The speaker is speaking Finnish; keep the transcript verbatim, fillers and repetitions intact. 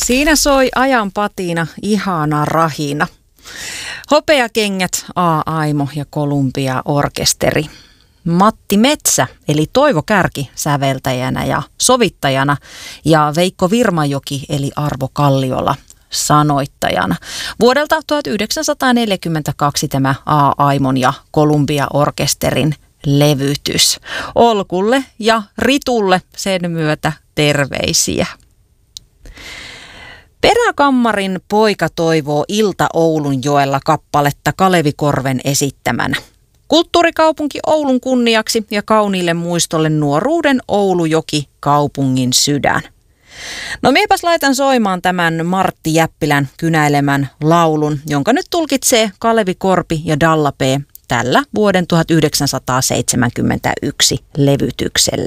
Siinä soi ajan patina ihana rahina. Hopeakengät, A-Aimo ja Columbia Orkesteri. Matti Metsä eli Toivo Kärki säveltäjänä ja sovittajana ja Veikko Virmajoki eli Arvo Kalliola sanoittajana. Vuodelta tuhatyhdeksänsataaneljäkymmentäkaksi tämä A-Aimon ja Columbia Orkesterin levytys. Olkulle ja Ritulle sen myötä terveisiä. Peräkammarin poika toivoo Ilta Oulunjoella kappaletta Kalevi Korven esittämänä. Kulttuurikaupunki Oulun kunniaksi ja kauniille muistolle nuoruuden Oulujoki kaupungin sydän. No miepäs laitan soimaan tämän Martti Jäppilän kynäilemän laulun, jonka nyt tulkitsee Kalevi Korpi ja Dalla P tällä vuoden tuhatyhdeksänsataaseitsemänkymmentäyksi levytyksellä.